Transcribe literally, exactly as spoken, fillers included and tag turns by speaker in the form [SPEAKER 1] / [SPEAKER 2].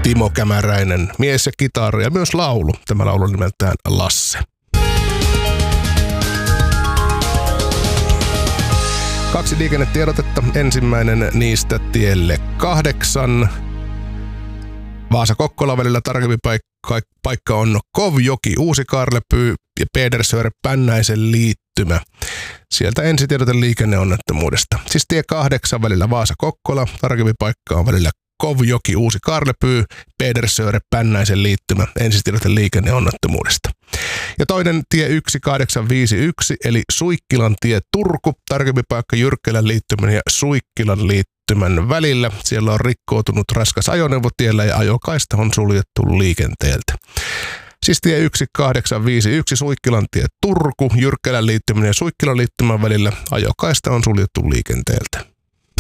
[SPEAKER 1] Timo Kämäräinen, mies ja kitara ja myös laulu. Tämä laulu on nimeltään Lasse. Kaksi liikennetiedotetta. Ensimmäinen niistä tielle kahdeksan. Vaasa-Kokkola välillä tarkempi paikka, paikka on Kovjoki, Uusi Karlepyy ja Pedersöre Pännäisen liittymä. Sieltä ensitiedote liikenneonnettomuudesta. Siis tie kahdeksan välillä Vaasa-Kokkola, tarkempi paikka on välillä Kovjoki, Uusi Karlepyy, Pedersöre Pännäisen liittymä. Ensitiedote liikenneonnettomuudesta. Ja toinen tie yksi kahdeksan viisi yksi eli Suikkilan tie Turku, tarkempi paikka Jyrkkälän liittymän ja Suikkilan liittymän välillä. Siellä on rikkoutunut raskas ajoneuvo tiellä ja ajokaista on suljettu liikenteeltä. Siis tie yksi kahdeksan viisi yksi Suikkilan tie Turku, Jyrkkälän liittymän ja Suikkilan liittymän välillä ajokaista on suljettu liikenteeltä.